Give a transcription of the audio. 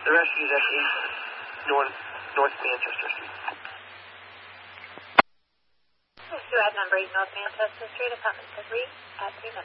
The rest is at 8 North Manchester Street. Mr. Ad number 8 North Manchester Street, apartment 3 at 3